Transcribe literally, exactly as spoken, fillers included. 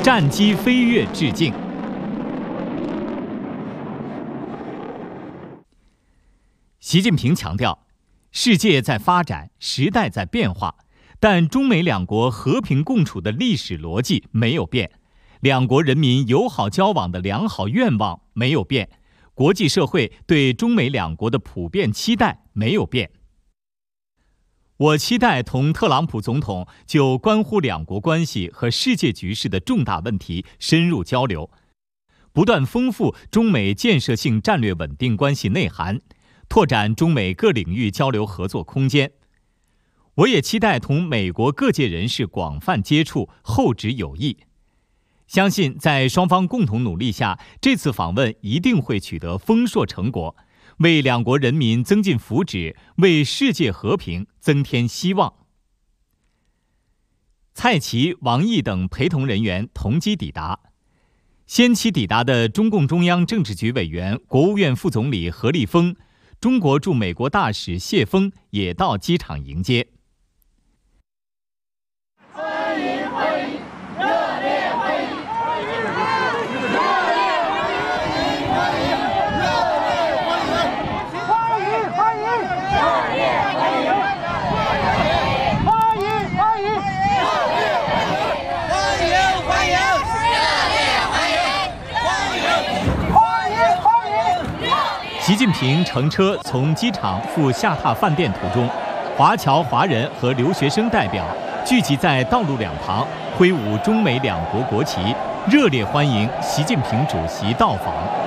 战机飞跃致敬。习近平强调，世界在发展，时代在变化，但中美两国和平共处的历史逻辑没有变，两国人民友好交往的良好愿望没有变，国际社会对中美两国的普遍期待没有变。我期待同特朗普总统就关乎两国关系和世界局势的重大问题深入交流，不断丰富中美建设性战略稳定关系内涵，拓展中美各领域交流合作空间。我也期待同美国各界人士广泛接触，厚植友谊。相信在双方共同努力下，这次访问一定会取得丰硕成果，为两国人民增进福祉，为世界和平增添希望。蔡奇、王毅等陪同人员同机抵达。先期抵达的中共中央政治局委员、国务院副总理何立峰、中国驻美国大使谢锋也到机场迎接。 欢迎欢迎，热烈欢迎！热烈欢迎！欢迎！热烈欢迎！欢迎欢迎！热烈欢迎！欢迎欢迎！热烈欢迎！欢迎欢迎！热烈欢迎！欢迎欢迎！ 习近平乘车从机场赴下榻饭店途中，华侨华人和留学生代表聚集在道路两旁，挥舞中美两国国旗，热烈欢迎习近平主席到访。